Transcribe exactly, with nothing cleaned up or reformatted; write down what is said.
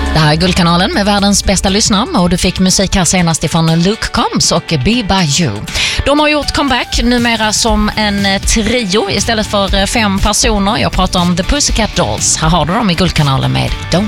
Det här är Guldkanalen med världens bästa lyssnare och du fick musik här senast ifrån Luke Combs och Be By You. De har gjort comeback numera som en trio istället för fem personer. Jag pratar om The Pussycat Dolls. Här har du dem i Guldkanalen med Don't